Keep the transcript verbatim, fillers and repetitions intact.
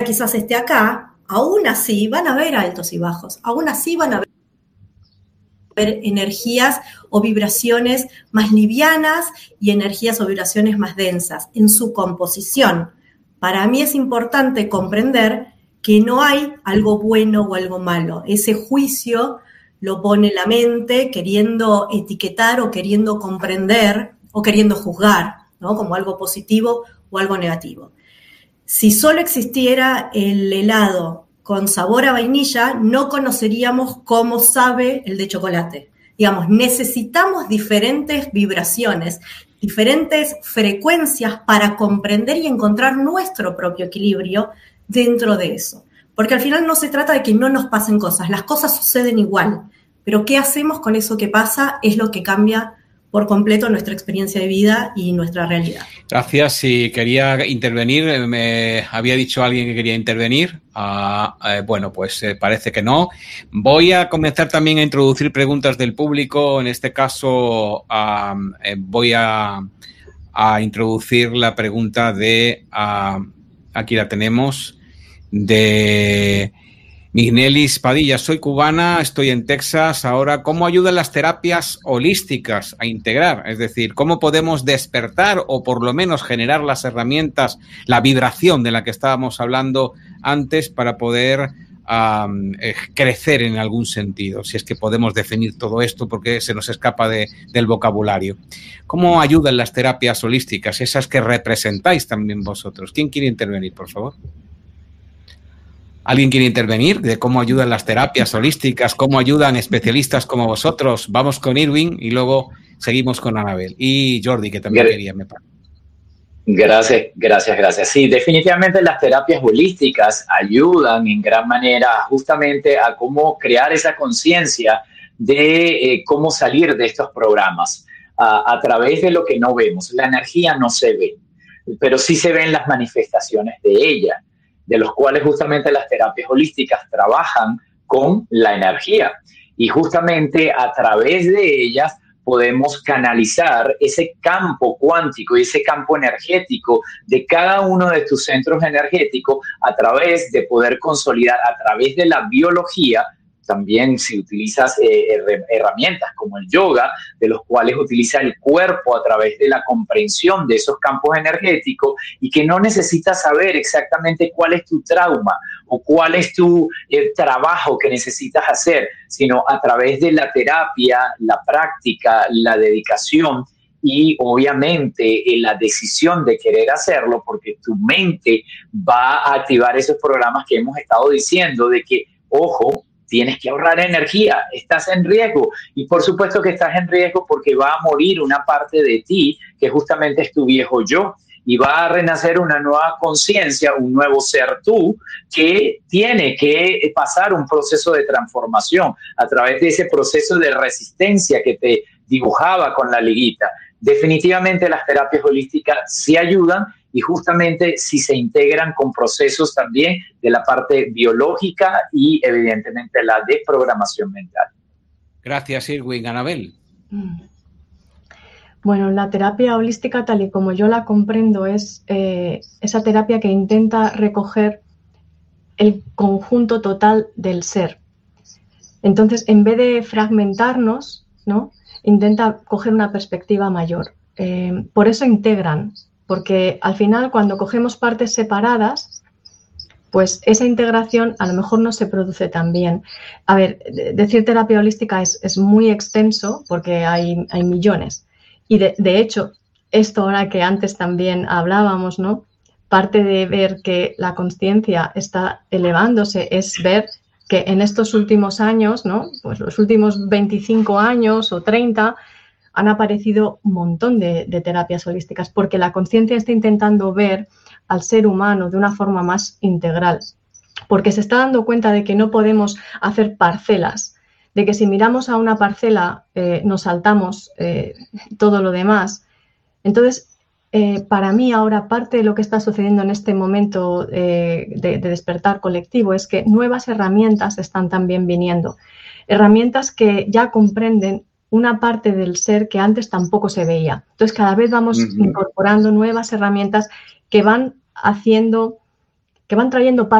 quizás esté acá, aún así van a haber altos y bajos, aún así van a haber energías o vibraciones más livianas y energías o vibraciones más densas en su composición. Para mí es importante comprender que no hay algo bueno o algo malo. Ese juicio lo pone la mente queriendo etiquetar o queriendo comprender o queriendo juzgar, ¿no? Como algo positivo o algo negativo. Si solo existiera el helado con sabor a vainilla, no conoceríamos cómo sabe el de chocolate. Digamos, necesitamos diferentes vibraciones, diferentes frecuencias para comprender y encontrar nuestro propio equilibrio dentro de eso. Porque al final no se trata de que no nos pasen cosas, las cosas suceden igual, pero qué hacemos con eso que pasa es lo que cambia por completo nuestra experiencia de vida y nuestra realidad. Gracias. Si quería intervenir, me había dicho alguien que quería intervenir. Uh, eh, bueno, pues eh, parece que no. Voy a comenzar también a introducir preguntas del público. En este caso, uh, eh, voy a, a introducir la pregunta de, uh, aquí la tenemos, de Mignelis Padilla. Soy cubana, estoy en Texas. Ahora, ¿cómo ayudan las terapias holísticas a integrar? Es decir, ¿cómo podemos despertar o por lo menos generar las herramientas, la vibración de la que estábamos hablando antes para poder um, eh, crecer en algún sentido? Si es que podemos definir todo esto porque se nos escapa de, del vocabulario. ¿Cómo ayudan las terapias holísticas, esas que representáis también vosotros? ¿Quién quiere intervenir, por favor? ¿Alguien quiere intervenir de cómo ayudan las terapias holísticas, cómo ayudan especialistas como vosotros? Vamos con Irwin y luego seguimos con Anabel. Y Jordi, que también quería, me parece. Gracias, gracias, gracias. Sí, definitivamente las terapias holísticas ayudan en gran manera justamente a cómo crear esa conciencia de eh, cómo salir de estos programas a, a través de lo que no vemos. La energía no se ve, pero sí se ven las manifestaciones de ella, de los cuales justamente las terapias holísticas trabajan con la energía. Y justamente a través de ellas podemos canalizar ese campo cuántico y ese campo energético de cada uno de tus centros energéticos a través de poder consolidar, a través de la biología. También si utilizas eh, herramientas como el yoga, de los cuales utiliza el cuerpo a través de la comprensión de esos campos energéticos y que no necesitas saber exactamente cuál es tu trauma o cuál es tu eh, trabajo que necesitas hacer, sino a través de la terapia, la práctica, la dedicación y obviamente eh, la decisión de querer hacerlo, porque tu mente va a activar esos programas que hemos estado diciendo de que, ojo, tienes que ahorrar energía, estás en riesgo y por supuesto que estás en riesgo porque va a morir una parte de ti que justamente es tu viejo yo y va a renacer una nueva conciencia, un nuevo ser tú que tiene que pasar un proceso de transformación a través de ese proceso de resistencia que te dibujaba con la liguita. Definitivamente las terapias holísticas sí ayudan y justamente si se integran con procesos también de la parte biológica y evidentemente la desprogramación mental. Gracias, Irwin. Anabel. Bueno, la terapia holística, tal y como yo la comprendo, es eh, esa terapia que intenta recoger el conjunto total del ser. Entonces, en vez de fragmentarnos, ¿no?, intenta coger una perspectiva mayor. Eh, por eso integran. Porque al final cuando cogemos partes separadas, pues esa integración a lo mejor no se produce tan bien. A ver, decir terapia holística es, es muy extenso porque hay, hay millones. Y de, de hecho, esto ahora que antes también hablábamos, ¿no?, parte de ver que la conciencia está elevándose es ver que en estos últimos años, ¿no?, pues los últimos veinticinco años o treinta, han aparecido un montón de, de terapias holísticas porque la conciencia está intentando ver al ser humano de una forma más integral, porque se está dando cuenta de que no podemos hacer parcelas, de que si miramos a una parcela eh, nos saltamos eh, todo lo demás. Entonces, eh, para mí ahora parte de lo que está sucediendo en este momento eh, de, de despertar colectivo es que nuevas herramientas están también viniendo, herramientas que ya comprenden una parte del ser que antes tampoco se veía. Entonces, cada vez vamos uh-huh. incorporando nuevas herramientas que van haciendo, que van trayendo